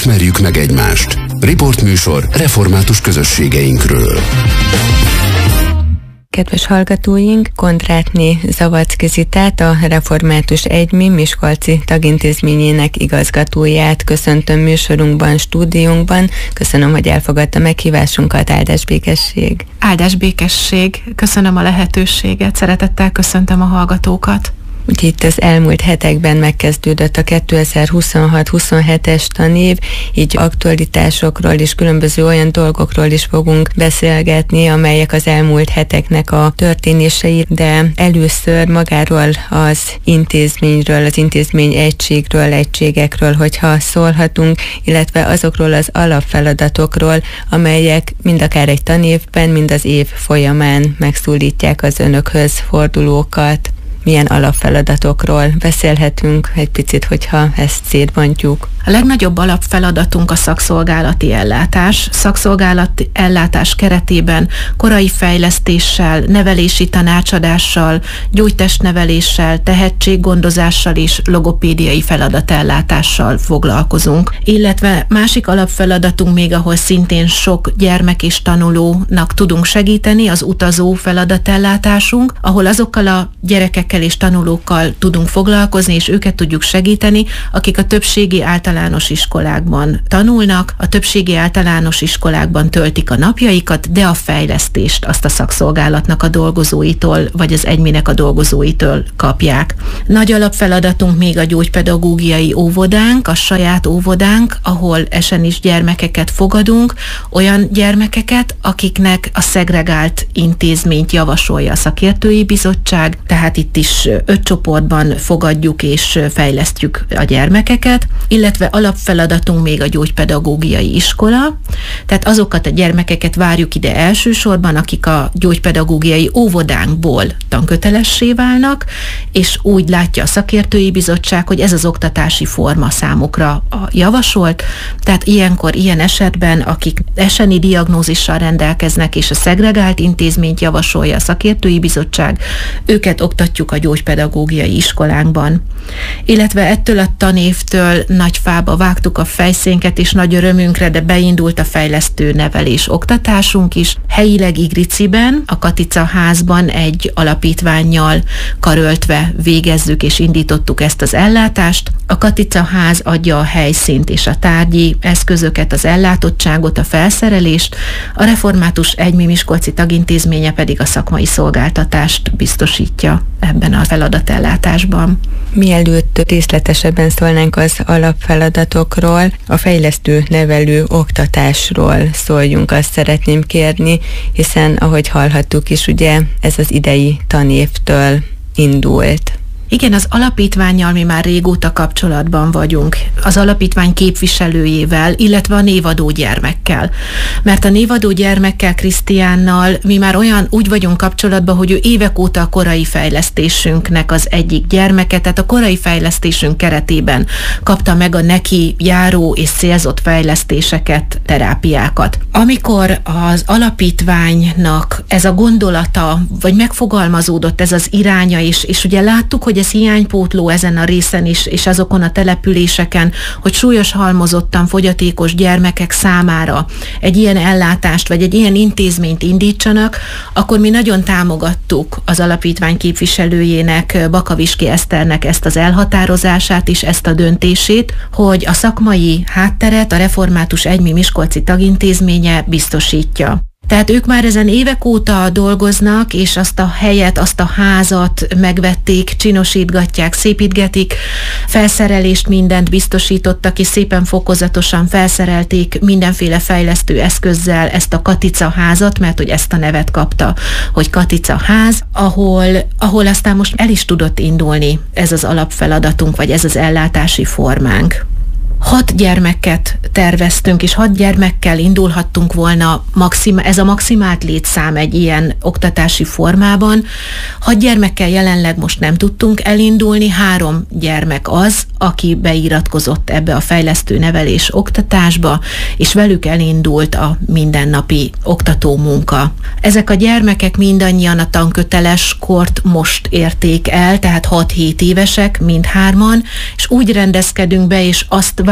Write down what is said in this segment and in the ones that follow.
Ismerjük meg egymást. Riportműsor református közösségeinkről. Kedves hallgatóink, Kondrátné Zavadzki Zitát, a Református Egymi Miskolci tagintézményének igazgatóját köszöntöm műsorunkban, stúdiónkban. Köszönöm, hogy elfogadta meghívásunkat. Áldás békesség! Áldás békesség! Köszönöm a lehetőséget, szeretettel köszöntöm a hallgatókat. Úgyhogy itt az elmúlt hetekben megkezdődött a 2026-27-es tanév, így aktualitásokról és különböző olyan dolgokról is fogunk beszélgetni, amelyek az elmúlt heteknek a történései, de először magáról az intézményről, az intézmény egységekről, hogyha szólhatunk, illetve azokról az alapfeladatokról, amelyek mind akár egy tanévben, mind az év folyamán megszólítják az önökhöz fordulókat. Milyen alapfeladatokról beszélhetünk egy picit, hogyha ezt szétbontjuk? A legnagyobb alapfeladatunk a szakszolgálati ellátás. Szakszolgálati ellátás keretében korai fejlesztéssel, nevelési tanácsadással, gyógytestneveléssel, tehetséggondozással és logopédiai feladatellátással foglalkozunk. Illetve másik alapfeladatunk még, ahol szintén sok gyermek és tanulónak tudunk segíteni, az utazó feladatellátásunk, ahol azokkal a gyerekekkel és tanulókkal tudunk foglalkozni, és őket tudjuk segíteni, akik a többségi általános iskolákban tanulnak, a többségi általános iskolákban töltik a napjaikat, de a fejlesztést azt a szakszolgálatnak a dolgozóitól, vagy az egyminek a dolgozóitól kapják. Nagy alapfeladatunk még a gyógypedagógiai óvodánk, a saját óvodánk, esén is gyermekeket fogadunk, olyan gyermekeket, akiknek a szegregált intézményt javasolja a szakértői bizottság, tehát itt is 5 csoportban fogadjuk és fejlesztjük a gyermekeket, illetve alapfeladatunk még a gyógypedagógiai iskola, tehát azokat a gyermekeket várjuk ide elsősorban, akik a gyógypedagógiai óvodánkból tankötelessé válnak, és úgy látja a szakértői bizottság, hogy ez az oktatási forma számukra javasolt, tehát ilyenkor, ilyen esetben, akik eseni diagnózissal rendelkeznek, és a szegregált intézményt javasolja a szakértői bizottság, őket oktatjuk a gyógypedagógiai iskolánkban. Illetve ettől a tanévtől nagy fába vágtuk a fejszénket, és nagy örömünkre, de beindult a fejlesztő nevelés oktatásunk is. Helyileg Igriciben, a Katica házban egy alapítvánnyal karöltve végezzük és indítottuk ezt az ellátást. A Katica ház adja a helyszínt és a tárgyi eszközöket, az ellátottságot, a felszerelést, a Református Egymi Miskolci tagintézménye pedig a szakmai szolgáltatást biztosítja ebben a feladatellátásban. Mielőtt részletesebben szólnánk az alapfeladatokról, a fejlesztő nevelő oktatásról szóljunk, azt szeretném kérni, hiszen ahogy hallhattuk is, ugye ez az idei tanévtől indult. Igen, az alapítvánnyal mi már régóta kapcsolatban vagyunk, az alapítvány képviselőjével, illetve a névadó gyermekkel. Mert a névadó gyermekkel, Krisztiánnal mi már úgy vagyunk kapcsolatban, hogy ő évek óta a korai fejlesztésünknek az egyik gyermeke, tehát a korai fejlesztésünk keretében kapta meg a neki járó és célzott fejlesztéseket, terápiákat. Amikor az alapítványnak ez a gondolata, vagy megfogalmazódott ez az iránya is, és ugye láttuk, hogy ez hiánypótló ezen a részen is, és azokon a településeken, hogy súlyos halmozottan fogyatékos gyermekek számára egy ilyen ellátást, vagy egy ilyen intézményt indítsanak, akkor mi nagyon támogattuk az alapítvány képviselőjének, Bakaviski Eszternek ezt az elhatározását és ezt a döntését, hogy a szakmai hátteret a Református Egymi Miskolci tagintézménye biztosítja. Tehát ők már ezen évek óta dolgoznak, és azt a helyet, azt a házat megvették, csinosítgatják, szépítgetik, felszerelést, mindent biztosítottak, és szépen fokozatosan felszerelték mindenféle fejlesztő eszközzel ezt a Katica házat, mert hogy ezt a nevet kapta, hogy Katica ház, ahol aztán most el is tudott indulni ez az alapfeladatunk, vagy ez az ellátási formánk. 6 gyermeket terveztünk, és 6 gyermekkel indulhattunk volna, ez a maximált létszám egy ilyen oktatási formában. 6 gyermekkel jelenleg most nem tudtunk elindulni, 3 gyermek az, aki beiratkozott ebbe a fejlesztő nevelés oktatásba, és velük elindult a mindennapi oktató munka. Ezek a gyermekek mindannyian a tanköteles kort most érték el, tehát 6-7 évesek, mindhárman, és úgy rendezkedünk be, és azt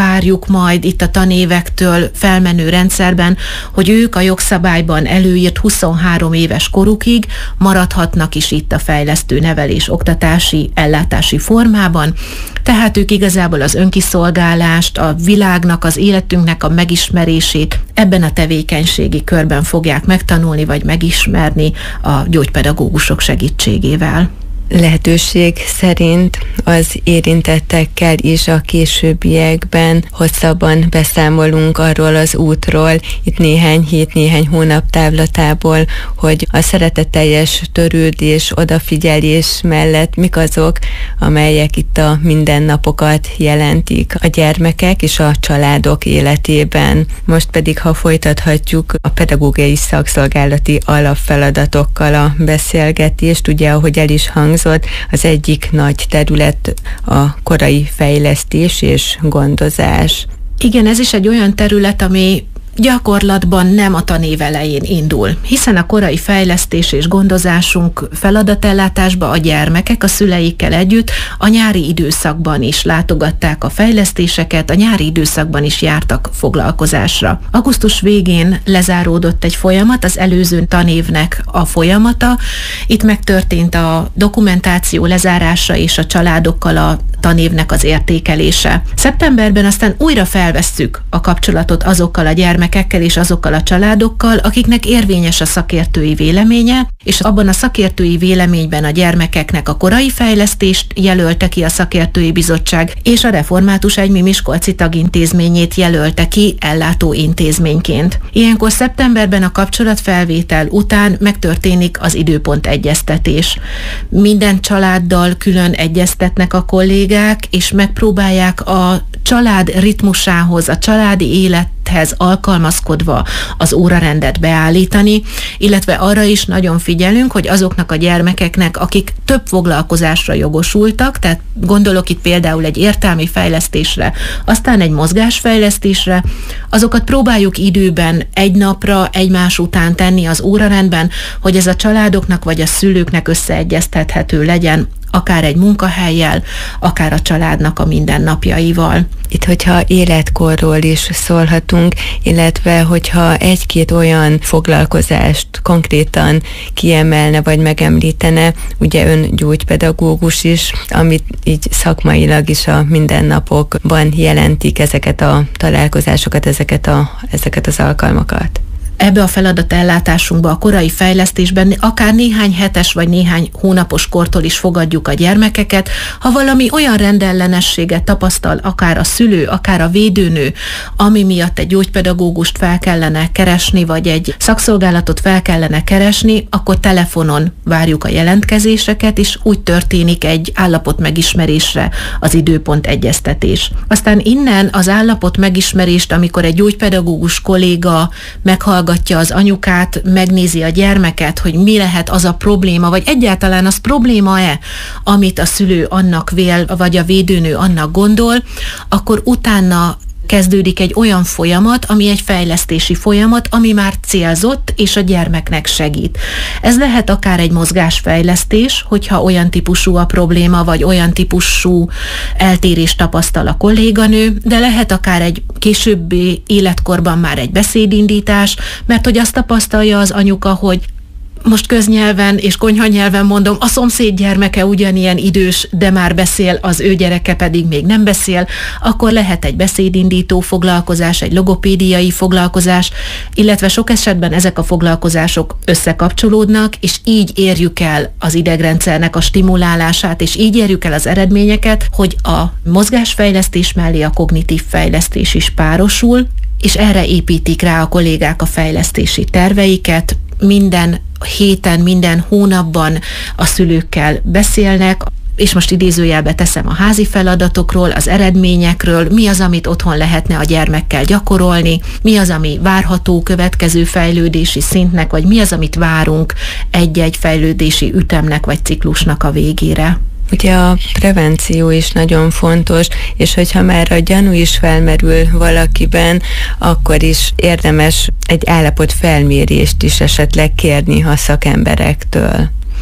várjuk majd itt a tanévektől felmenő rendszerben, hogy ők a jogszabályban előírt 23 éves korukig maradhatnak is itt a fejlesztő nevelés oktatási ellátási formában, tehát ők igazából az önkiszolgálást, a világnak, az életünknek a megismerését ebben a tevékenységi körben fogják megtanulni vagy megismerni a gyógypedagógusok segítségével. Lehetőség szerint az érintettekkel is a későbbiekben hosszabban beszámolunk arról az útról, itt néhány hét, néhány hónap távlatából, hogy a szeretetteljes törődés, odafigyelés mellett mik azok, amelyek itt a mindennapokat jelentik a gyermekek és a családok életében. Most pedig, ha folytathatjuk a pedagógiai szakszolgálati alapfeladatokkal a beszélgetést, ugye, ahogy el is hangzott, az egyik nagy terület a korai fejlesztés és gondozás. Igen, ez is egy olyan terület, ami gyakorlatban nem a tanév elején indul, hiszen a korai fejlesztés és gondozásunk feladatellátásba a gyermekek a szüleikkel együtt a nyári időszakban is látogatták a fejlesztéseket, a nyári időszakban is jártak foglalkozásra. Augusztus végén lezáródott egy folyamat, az előző tanévnek a folyamata. Itt megtörtént a dokumentáció lezárása és a családokkal a tanévnek az értékelése. Szeptemberben aztán újra felvesszük a kapcsolatot azokkal a gyermekekkel és azokkal a családokkal, akiknek érvényes a szakértői véleménye, és abban a szakértői véleményben a gyermekeknek a korai fejlesztést jelölte ki a szakértői bizottság, és a Református Egymi Miskolci tagintézményét jelölte ki ellátó intézményként. Ilyenkor szeptemberben a kapcsolatfelvétel után megtörténik az időpontegyeztetés. Minden családdal külön egyeztetnek a kollégák, és megpróbálják a család ritmusához, a családi élethez alkalmazkodva az órarendet beállítani, illetve arra is nagyon figyelünk, hogy azoknak a gyermekeknek, akik több foglalkozásra jogosultak, tehát gondolok itt például egy értelmi fejlesztésre, aztán egy mozgásfejlesztésre, azokat próbáljuk időben egy napra, egymás után tenni az órarendben, hogy ez a családoknak vagy a szülőknek összeegyeztethető legyen, akár egy munkahellyel, akár a családnak a mindennapjaival. Itt, hogyha életkorról is szólhatunk, illetve hogyha egy-két olyan foglalkozást konkrétan kiemelne vagy megemlítene, ugye ön gyógypedagógus is, amit így szakmailag is a mindennapokban jelentik ezeket a találkozásokat, ezeket az alkalmakat. Ebbe a feladatellátásunkba, a korai fejlesztésben akár néhány hetes vagy néhány hónapos kortól is fogadjuk a gyermekeket, ha valami olyan rendellenességet tapasztal akár a szülő, akár a védőnő, ami miatt egy gyógypedagógust fel kellene keresni, vagy egy szakszolgálatot fel kellene keresni, akkor telefonon várjuk a jelentkezéseket, és úgy történik egy állapot megismerésre az időpontegyeztetés. Aztán innen az állapot megismerést, amikor egy gyógypedagógus kolléga meghallgatja az anyukát, megnézi a gyermeket, hogy mi lehet az a probléma, vagy egyáltalán az probléma-e, amit a szülő annak vél, vagy a védőnő annak gondol, akkor utána kezdődik egy olyan folyamat, ami egy fejlesztési folyamat, ami már célzott, és a gyermeknek segít. Ez lehet akár egy mozgásfejlesztés, hogyha olyan típusú a probléma, vagy olyan típusú eltérést tapasztal a kolléganő, de lehet akár egy későbbi életkorban már egy beszédindítás, mert hogy azt tapasztalja az anyuka, hogy most köznyelven és konyhanyelven mondom, a szomszéd gyermeke ugyanilyen idős, de már beszél, az ő gyereke pedig még nem beszél, akkor lehet egy beszédindító foglalkozás, egy logopédiai foglalkozás, illetve sok esetben ezek a foglalkozások összekapcsolódnak, és így érjük el az idegrendszernek a stimulálását, és így érjük el az eredményeket, hogy a mozgásfejlesztés mellé a kognitív fejlesztés is párosul, és erre építik rá a kollégák a fejlesztési terveiket. Minden héten, minden hónapban a szülőkkel beszélnek, és most idézőjelbe teszem a házi feladatokról, az eredményekről, mi az, amit otthon lehetne a gyermekkel gyakorolni, mi az, ami várható következő fejlődési szintnek, vagy mi az, amit várunk egy-egy fejlődési ütemnek vagy ciklusnak a végére. Ugye a prevenció is nagyon fontos, és hogyha már a gyanú is felmerül valakiben, akkor is érdemes egy állapotfelmérést is esetleg kérni a szakemberektől.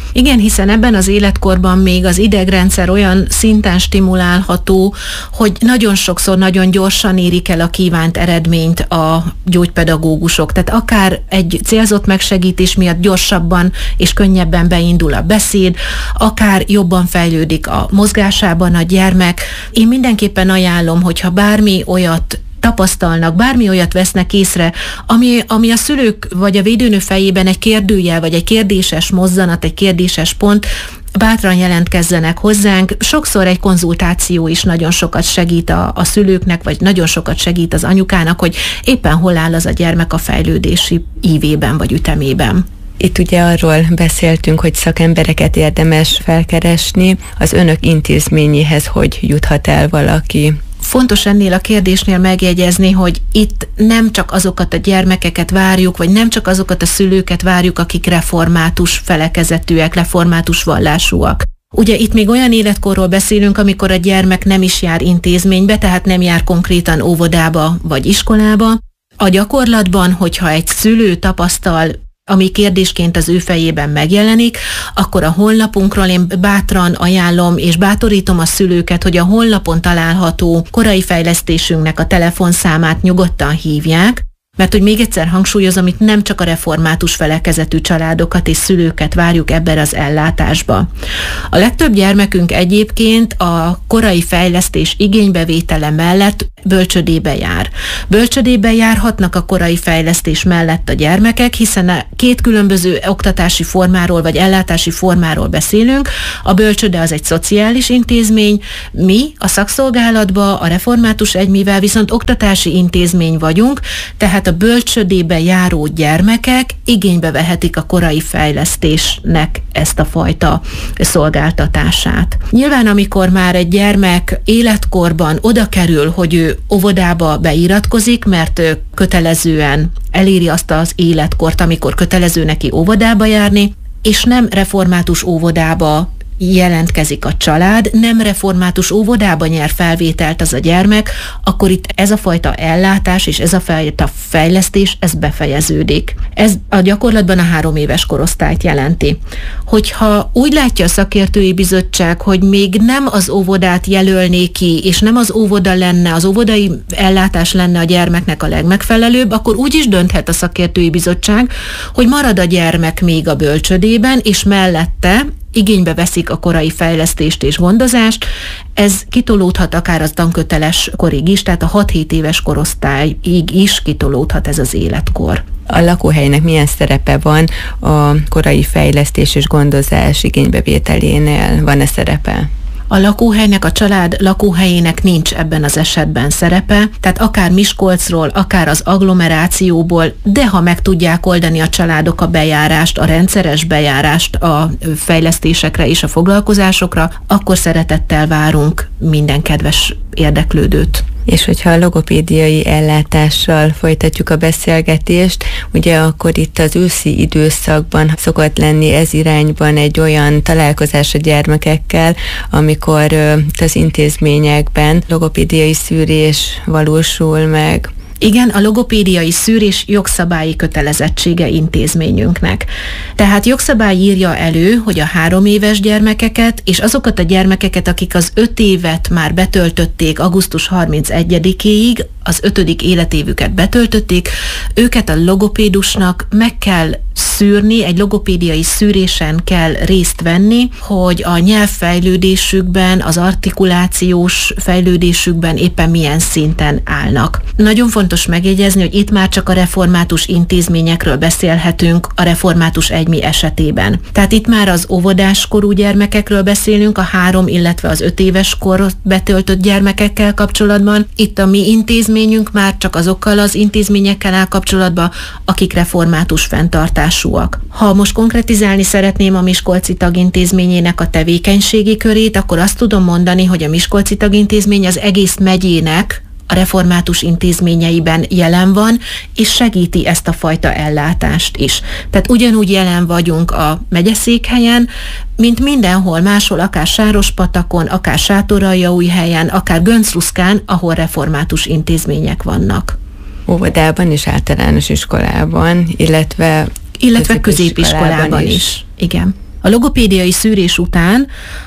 Igen, hiszen ebben az életkorban még az idegrendszer olyan szinten stimulálható, hogy nagyon sokszor nagyon gyorsan érik el a kívánt eredményt a gyógypedagógusok. Tehát akár egy célzott megsegítés miatt gyorsabban és könnyebben beindul a beszéd, akár jobban fejlődik a mozgásában a gyermek. Én mindenképpen ajánlom, hogyha bármi olyat tapasztalnak, bármi olyat vesznek észre, ami a szülők vagy a védőnő fejében egy kérdőjel, vagy egy kérdéses mozzanat, egy kérdéses pont, bátran jelentkezzenek hozzánk. Sokszor egy konzultáció is nagyon sokat segít a szülőknek, vagy nagyon sokat segít az anyukának, hogy éppen hol áll az a gyermek a fejlődési ívében, vagy ütemében. Itt ugye arról beszéltünk, hogy szakembereket érdemes felkeresni. Az önök intézményéhez hogy juthat el valaki? Fontos ennél a kérdésnél megjegyezni, hogy itt nem csak azokat a gyermekeket várjuk, vagy nem csak azokat a szülőket várjuk, akik református felekezetűek, református vallásúak. Ugye itt még olyan életkorról beszélünk, amikor a gyermek nem is jár intézménybe, tehát nem jár konkrétan óvodába vagy iskolába. A gyakorlatban, hogyha egy szülő tapasztal, ami kérdésként az ő fejében megjelenik, akkor a honlapunkról én bátran ajánlom és bátorítom a szülőket, hogy a honlapon található korai fejlesztésünknek a telefonszámát nyugodtan hívják, mert hogy még egyszer hangsúlyozom, itt nem csak a református felekezetű családokat és szülőket várjuk ebben az ellátásba. A legtöbb gyermekünk egyébként a korai fejlesztés igénybevétele mellett bölcsödébe jár. Bölcsödébe járhatnak a korai fejlesztés mellett a gyermekek, hiszen két különböző oktatási formáról vagy ellátási formáról beszélünk. A bölcsöde az egy szociális intézmény, mi a szakszolgálatban, a református egymivel viszont oktatási intézmény vagyunk, tehát a bölcsödébe járó gyermekek igénybe vehetik a korai fejlesztésnek ezt a fajta szolgáltatását. Nyilván, amikor már egy gyermek életkorban oda kerül, hogy ő óvodába beiratkozik, mert kötelezően eléri azt az életkort, amikor kötelező neki óvodába járni, és nem református óvodába jelentkezik a család, nem református óvodába nyer felvételt az a gyermek, akkor itt ez a fajta ellátás és ez a fajta fejlesztés, ez befejeződik. Ez a gyakorlatban a 3 éves korosztályt jelenti. Hogyha úgy látja a szakértői bizottság, hogy még nem az óvodát jelölné ki, és nem az óvoda lenne, az óvodai ellátás lenne a gyermeknek a legmegfelelőbb, akkor úgy is dönthet a szakértői bizottság, hogy marad a gyermek még a bölcsödében, és mellette igénybe veszik a korai fejlesztést és gondozást, ez kitolódhat akár az tanköteles korig is, tehát a 6-7 éves korosztályig is kitolódhat ez az életkor. A lakóhelynek milyen szerepe van a korai fejlesztés és gondozás igénybevételénél? Van-e szerepe? A lakóhelynek, a család lakóhelyének nincs ebben az esetben szerepe, tehát akár Miskolcról, akár az agglomerációból, de ha meg tudják oldani a családok a bejárást, a rendszeres bejárást a fejlesztésekre és a foglalkozásokra, akkor szeretettel várunk minden kedves érdeklődőt. És hogyha a logopédiai ellátással folytatjuk a beszélgetést, ugye akkor itt az őszi időszakban szokott lenni ez irányban egy olyan találkozás a gyermekekkel, amikor az intézményekben logopédiai szűrés valósul meg. Igen, a logopédiai szűrés jogszabályi kötelezettsége intézményünknek. Tehát jogszabály írja elő, hogy a 3 éves gyermekeket és azokat a gyermekeket, akik az 5 évet már betöltötték augusztus 31-éig, az 5. életévüket betöltötték, őket a logopédusnak meg kell szűrni, egy logopédiai szűrésen kell részt venni, hogy a nyelvfejlődésükben, az artikulációs fejlődésükben éppen milyen szinten állnak. Nagyon fontos megjegyezni, hogy itt már csak a református intézményekről beszélhetünk a református egymi esetében. Tehát itt már az óvodáskorú gyermekekről beszélünk, a 3, illetve az 5 éves kor betöltött gyermekekkel kapcsolatban. Itt a mi intézményünk már csak azokkal az intézményekkel áll kapcsolatban, akik református fenntartásúak. Ha most konkretizálni szeretném a Miskolci Tagintézményének a tevékenységi körét, akkor azt tudom mondani, hogy a Miskolci Tagintézmény az egész megyének a református intézményeiben jelen van, és segíti ezt a fajta ellátást is. Tehát ugyanúgy jelen vagyunk a megyeszékhelyen, mint mindenhol máshol, akár Sárospatakon, akár Sátoraljaújhelyen, akár Göncruszkán, ahol református intézmények vannak. Óvodában és általános iskolában, illetve középiskolában is. Igen. A logopédiai szűrés után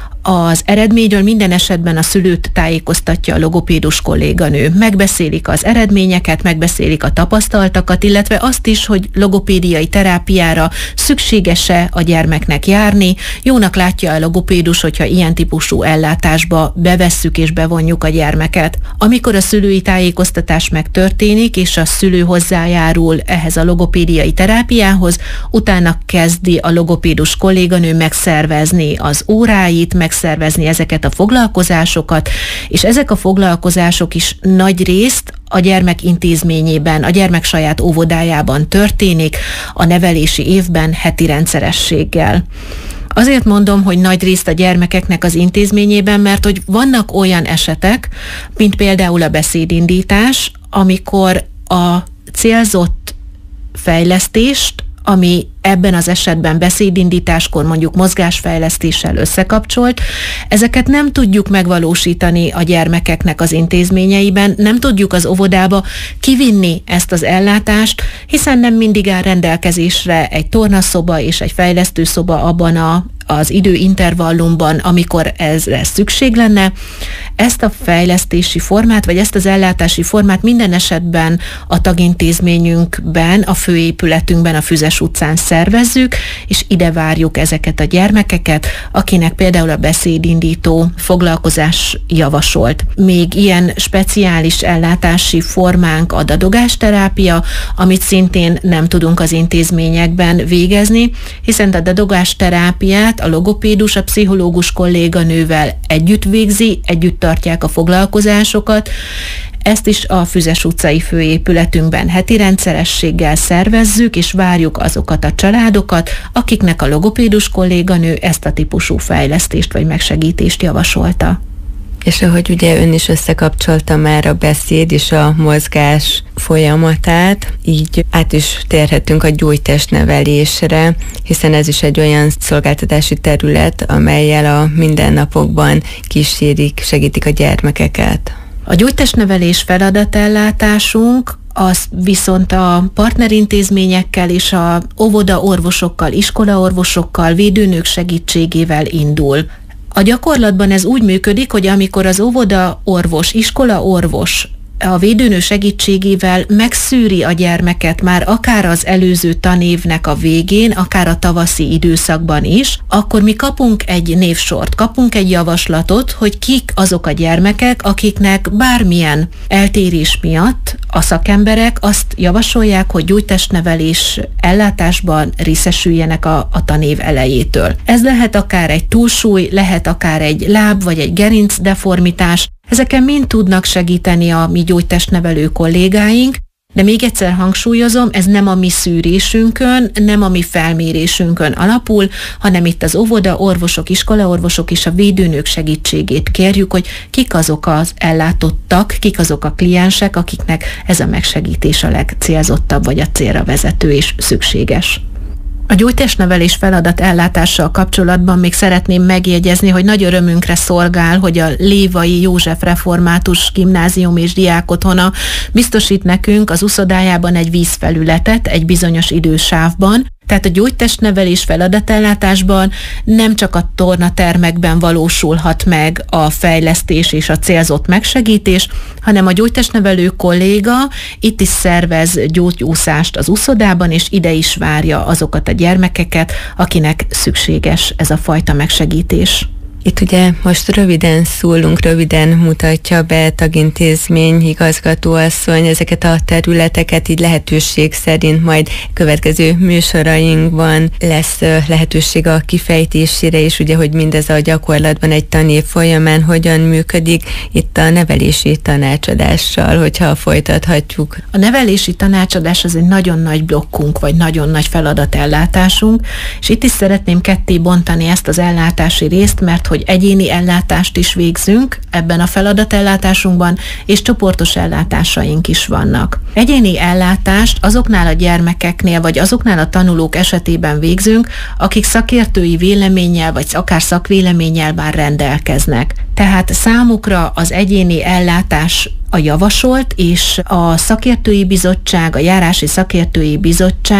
az eredményről minden esetben a szülőt tájékoztatja a logopédus kolléganő. Megbeszélik az eredményeket, megbeszélik a tapasztaltakat, illetve azt is, hogy logopédiai terápiára szükséges-e a gyermeknek járni. Jónak látja a logopédus, hogyha ilyen típusú ellátásba bevesszük és bevonjuk a gyermeket. Amikor a szülői tájékoztatás megtörténik, és a szülő hozzájárul ehhez a logopédiai terápiához, utána kezdi a logopédus kolléganő megszervezni az óráit, megszervezni ezeket a foglalkozásokat, és ezek a foglalkozások is nagy részt a gyermek intézményében, a gyermek saját óvodájában történik, a nevelési évben heti rendszerességgel. Azért mondom, hogy nagy részt a gyermekeknek az intézményében, mert hogy vannak olyan esetek, mint például a beszédindítás, amikor a célzott fejlesztést, ami ebben az esetben beszédindításkor mondjuk mozgásfejlesztéssel összekapcsolt, ezeket nem tudjuk megvalósítani a gyermekeknek az intézményeiben, nem tudjuk az óvodába kivinni ezt az ellátást, hiszen nem mindig áll rendelkezésre egy tornaszoba és egy fejlesztőszoba abban az időintervallumban, amikor ezre szükség lenne. Ezt a fejlesztési formát, vagy ezt az ellátási formát minden esetben a tagintézményünkben, a főépületünkben, a Füzes utcán szervezzük, és ide várjuk ezeket a gyermekeket, akinek például a beszédindító foglalkozás javasolt. Még ilyen speciális ellátási formánk a dadogásterápia, amit szintén nem tudunk az intézményekben végezni, hiszen a dadogásterápiát a logopédus, a pszichológus kolléganővel együtt végzi, együtt tartják a foglalkozásokat. Ezt is a Füzes utcai főépületünkben heti rendszerességgel szervezzük, és várjuk azokat a családokat, akiknek a logopédus kolléganő ezt a típusú fejlesztést vagy megsegítést javasolta. És ahogy ugye ön is összekapcsolta már a beszéd és a mozgás folyamatát, így át is térhetünk a gyógytestnevelésre, hiszen ez is egy olyan szolgáltatási terület, amellyel a mindennapokban kísérik, segítik a gyermekeket. A gyógytestnevelés feladatellátásunk az viszont a partnerintézményekkel és a óvodaorvosokkal, iskolaorvosokkal, védőnők segítségével indul. A gyakorlatban ez úgy működik, hogy amikor az óvodaorvos, iskolaorvos a védőnő segítségével megszűri a gyermeket már akár az előző tanévnek a végén, akár a tavaszi időszakban is, akkor mi kapunk egy névsort, kapunk egy javaslatot, hogy kik azok a gyermekek, akiknek bármilyen eltérés miatt a szakemberek azt javasolják, hogy gyógytestnevelés ellátásban részesüljenek a tanév elejétől. Ez lehet akár egy túlsúly, lehet akár egy láb vagy egy gerinc deformitás. Ezeken mind tudnak segíteni a mi gyógytestnevelő kollégáink, de még egyszer hangsúlyozom, ez nem a mi szűrésünkön, nem a mi felmérésünkön alapul, hanem itt az óvodaorvosok, iskolaorvosok és a védőnők segítségét kérjük, hogy kik azok az ellátottak, kik azok a kliensek, akiknek ez a megsegítés a legcélzottabb, vagy a célra vezető és szükséges. A gyógytestnevelés feladat ellátással kapcsolatban még szeretném megjegyezni, hogy nagy örömünkre szolgál, hogy a Lévai József Református Gimnázium és Diákotthona biztosít nekünk az uszodájában egy vízfelületet egy bizonyos idősávban. Tehát a gyógytestnevelés feladatellátásban nem csak a tornatermekben valósulhat meg a fejlesztés és a célzott megsegítés, hanem a gyógytestnevelő kolléga itt is szervez gyógyúszást az uszodában, és ide is várja azokat a gyermekeket, akinek szükséges ez a fajta megsegítés. Itt ugye most röviden szólunk, röviden mutatja be tagintézmény igazgatóasszony ezeket a területeket, így lehetőség szerint majd következő műsorainkban lesz lehetőség a kifejtésére, és ugye, hogy mindez a gyakorlatban egy tanév folyamán hogyan működik, itt a nevelési tanácsadással, hogyha folytathatjuk. A nevelési tanácsadás az egy nagyon nagy blokkunk, vagy nagyon nagy feladatellátásunk, és itt is szeretném ketté bontani ezt az ellátási részt, mert hogy egyéni ellátást is végzünk ebben a feladatellátásunkban, és csoportos ellátásaink is vannak. Egyéni ellátást azoknál a gyermekeknél, vagy azoknál a tanulók esetében végzünk, akik szakértői véleménnyel, vagy akár szakvéleménnyel már rendelkeznek. Tehát számukra az egyéni ellátás a javasolt, és a szakértői bizottság, a járási szakértői bizottság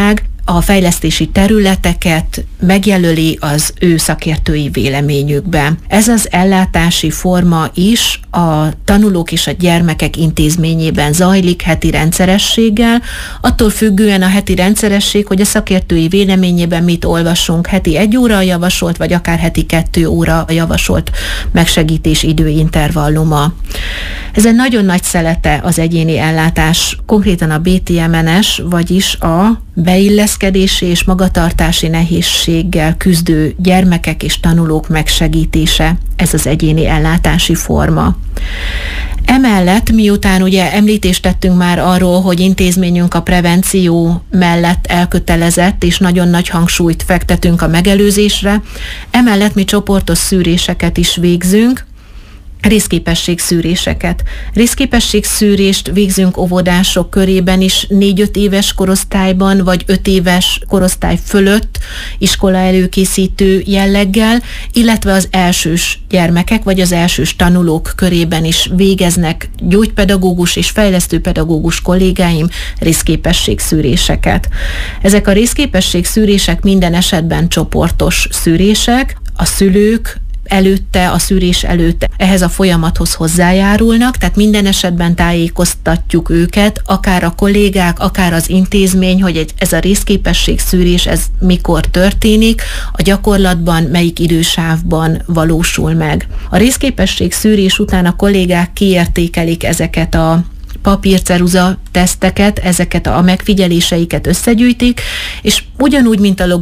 a fejlesztési területeket megjelöli az ő szakértői véleményükbe. Ez az ellátási forma is a tanulók és a gyermekek intézményében zajlik heti rendszerességgel, attól függően a heti rendszeresség, hogy a szakértői véleményében mit olvasunk, heti 1 óra javasolt, vagy akár heti 2 óra javasolt megsegítés időintervalluma. Ez egy nagyon nagy szelete az egyéni ellátás, konkrétan a BTMNS, vagyis a beilleszkedési és magatartási nehézséggel küzdő gyermekek és tanulók megsegítése, ez az egyéni ellátási forma. Emellett, miután ugye említést tettünk már arról, hogy intézményünk a prevenció mellett elkötelezett, és nagyon nagy hangsúlyt fektetünk a megelőzésre, emellett mi csoportos szűréseket is végzünk, részképességszűréseket. Részképességszűrést végzünk óvodások körében is 4-5 éves korosztályban, vagy 5 éves korosztály fölött iskola előkészítő jelleggel, illetve az elsős gyermekek, vagy az elsős tanulók körében is végeznek gyógypedagógus és fejlesztőpedagógus kollégáim részképességszűréseket. Ezek a részképességszűrések minden esetben csoportos szűrések, a szülők előtte, a szűrés előtt ehhez a folyamathoz hozzájárulnak, tehát minden esetben tájékoztatjuk őket, akár a kollégák, akár az intézmény, hogy ez a részképességszűrés, ez mikor történik, a gyakorlatban melyik idősávban valósul meg. A részképességszűrés után a kollégák kiértékelik ezeket a papírceruza teszteket, ezeket a megfigyeléseiket összegyűjtik, és ugyanúgy, mint a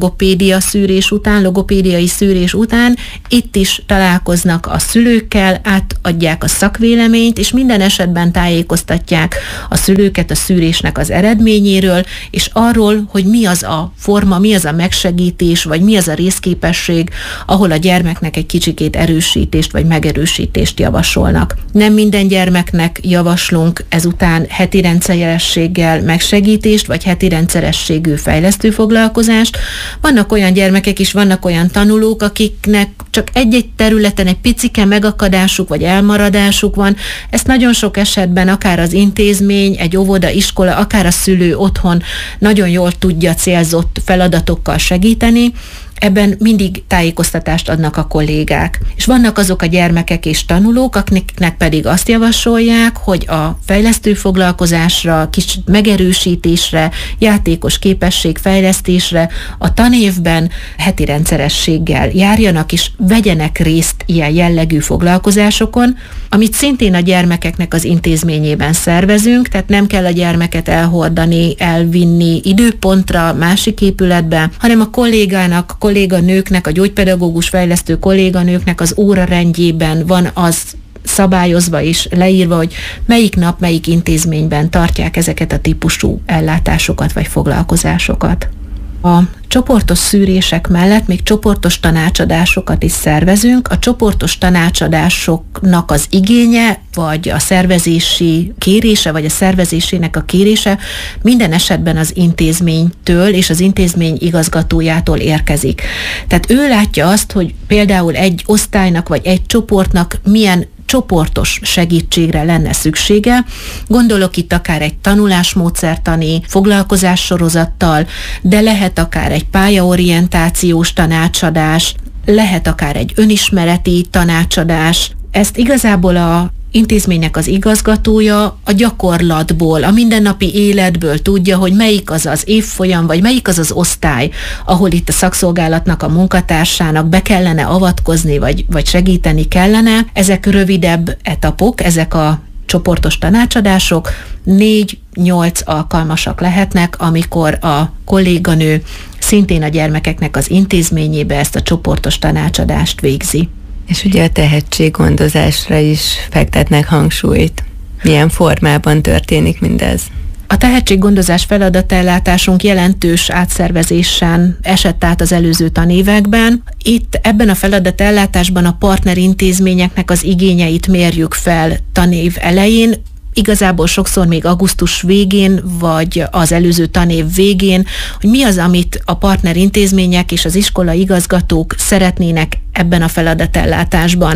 logopédiai szűrés után, itt is találkoznak a szülőkkel, átadják a szakvéleményt, és minden esetben tájékoztatják a szülőket a szűrésnek az eredményéről, és arról, hogy mi az a forma, mi az a megsegítés, vagy mi az a részképesség, ahol a gyermeknek egy kicsikét erősítést, vagy megerősítést javasolnak. Nem minden gyermeknek javaslunk ezután heti rendszerességgel megsegítést, vagy heti rendszerességű fejlesztő foglalkozást. Vannak olyan gyermekek is, vannak olyan tanulók, akiknek csak egy-egy területen egy picike megakadásuk, vagy elmaradásuk van. Ezt nagyon sok esetben akár az intézmény, egy óvoda, iskola, akár a szülő otthon nagyon jól tudja célzott feladatokkal segíteni. Ebben mindig tájékoztatást adnak a kollégák. És vannak azok a gyermekek és tanulók, akiknek pedig azt javasolják, hogy a fejlesztő foglalkozásra, kis megerősítésre, játékos képességfejlesztésre a tanévben heti rendszerességgel járjanak és vegyenek részt ilyen jellegű foglalkozásokon, amit szintén a gyermekeknek az intézményében szervezünk, tehát nem kell a gyermeket elhordani, elvinni időpontra, másik épületbe, hanem a kolléganőknek, a gyógypedagógus fejlesztő kolléganőknek az órarendjében van az szabályozva és leírva, hogy melyik nap, melyik intézményben tartják ezeket a típusú ellátásokat vagy foglalkozásokat. A csoportos szűrések mellett még csoportos tanácsadásokat is szervezünk. A csoportos tanácsadásoknak az igénye, vagy a szervezési kérése, vagy a szervezésének a kérése minden esetben az intézménytől és az intézmény igazgatójától érkezik. Tehát ő látja azt, hogy például egy osztálynak, vagy egy csoportnak milyen csoportos segítségre lenne szüksége. Gondolok itt akár egy tanulásmódszertani foglalkozássorozattal, de lehet akár egy pályaorientációs tanácsadás, lehet akár egy önismereti tanácsadás. Ezt igazából a intézménynek az igazgatója a gyakorlatból, a mindennapi életből tudja, hogy melyik az az évfolyam, vagy melyik az az osztály, ahol itt a szakszolgálatnak, a munkatársának be kellene avatkozni, vagy segíteni kellene. Ezek rövidebb etapok, ezek a csoportos tanácsadások 4-8 alkalmasak lehetnek, amikor a kolléganő szintén a gyermekeknek az intézményébe ezt a csoportos tanácsadást végzi. És ugye a tehetséggondozásra is fektetnek hangsúlyt. Milyen formában történik mindez? A tehetséggondozás feladatellátásunk jelentős átszervezésen esett át az előző tanévekben. Itt ebben a feladatellátásban a partnerintézményeknek az igényeit mérjük fel tanév elején, igazából sokszor még augusztus végén, vagy az előző tanév végén, hogy mi az, amit a partnerintézmények és az iskola igazgatók szeretnének ebben a feladatellátásban.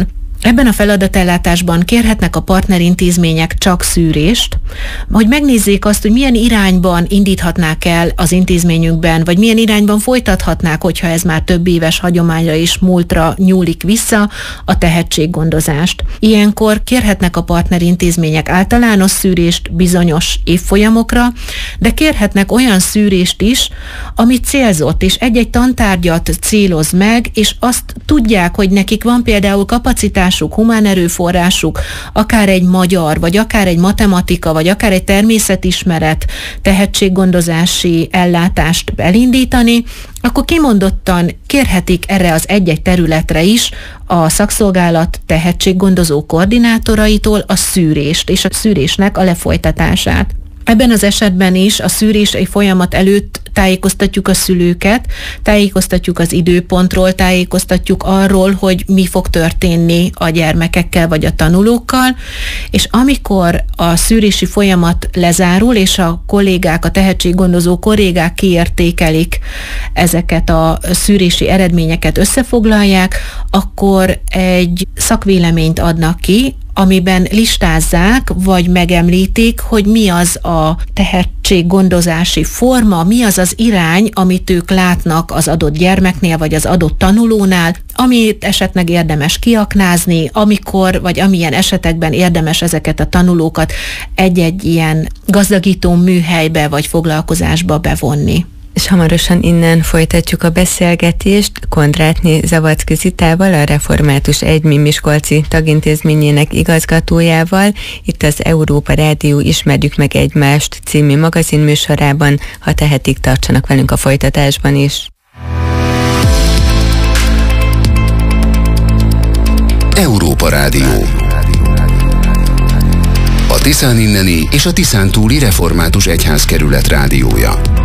Ebben a feladatellátásban kérhetnek a partnerintézmények csak szűrést, hogy megnézzék azt, hogy milyen irányban indíthatnák el az intézményükben, vagy milyen irányban folytathatnák, hogyha ez már több éves hagyományra és múltra nyúlik vissza, a tehetséggondozást. Ilyenkor kérhetnek a partnerintézmények általános szűrést bizonyos évfolyamokra, de kérhetnek olyan szűrést is, ami célzott, és egy-egy tantárgyat céloz meg, és azt tudják, hogy nekik van például kapacitásuk, humán erőforrásuk, akár egy magyar, vagy akár egy matematika, vagy akár egy természetismeret tehetséggondozási ellátást elindítani, akkor kimondottan kérhetik erre az egy-egy területre is a szakszolgálat tehetséggondozó koordinátoraitól a szűrést és a szűrésnek a lefolytatását. Ebben az esetben is a szűrési folyamat előtt tájékoztatjuk a szülőket, tájékoztatjuk az időpontról, tájékoztatjuk arról, hogy mi fog történni a gyermekekkel vagy a tanulókkal, és amikor a szűrési folyamat lezárul, és a kollégák, a tehetséggondozó kollégák kiértékelik ezeket a szűrési eredményeket, összefoglalják, akkor egy szakvéleményt adnak ki, amiben listázzák, vagy megemlítik, hogy mi az a tehetséggondozási forma, mi az az irány, amit ők látnak az adott gyermeknél, vagy az adott tanulónál, amit esetleg érdemes kiaknázni, amikor, vagy amilyen esetekben érdemes ezeket a tanulókat egy-egy ilyen gazdagító műhelybe, vagy foglalkozásba bevonni. És hamarosan innen folytatjuk a beszélgetést Kondrátné Zavadzki Zitával, a Református Egymi Miskolci tagintézményének igazgatójával, itt az Európa Rádió Ismerjük meg egymást című magazinműsorában. Ha tehetik, tartsanak velünk a folytatásban is. Európa Rádió. A Tiszán inneni és a Tiszántúli Református Egyházkerület rádiója.